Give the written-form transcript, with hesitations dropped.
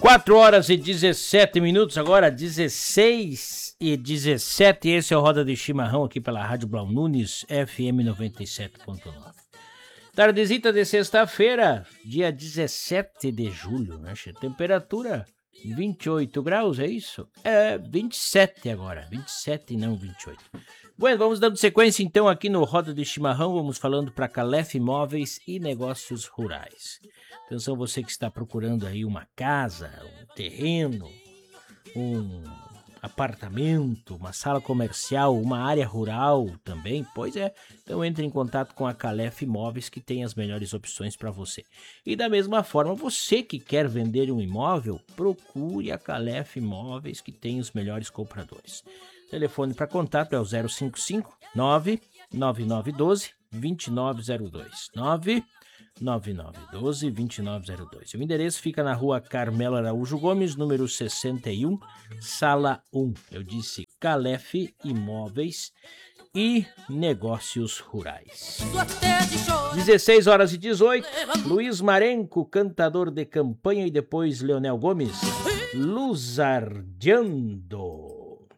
4 horas e 17 minutos, agora 16 e 17. Esse é o Roda de Chimarrão aqui pela Rádio Blau Nunes, FM 97.9. Tardezita de sexta-feira, dia 17 de julho, né? Temperatura 28 graus, é isso? É 27 agora, 27 e não 28. Bueno, vamos dando sequência então aqui no Roda de Chimarrão, vamos falando para Calef Imóveis e Negócios Rurais. Atenção, você que está procurando aí uma casa, um terreno, um apartamento, uma sala comercial, uma área rural também, pois é, então entre em contato com a Calef Imóveis que tem as melhores opções para você. E da mesma forma, você que quer vender um imóvel, procure a Calef Imóveis que tem os melhores compradores. Telefone para contato é o 055 99912 2902 99912 2902. O endereço fica na rua Carmelo Araújo Gomes, número 61, sala 1. Eu disse Calef Imóveis e Negócios Rurais. 16 horas e 18. Luiz Marenco, cantador de campanha, e depois Leonel Gomes, Luzardiando.